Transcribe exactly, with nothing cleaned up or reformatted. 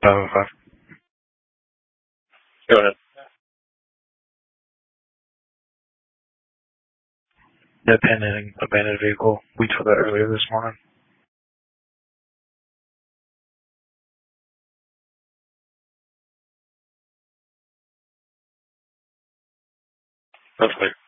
Oh, five. Go ahead. The abandoned, abandoned vehicle. We took that earlier this morning. That's fine.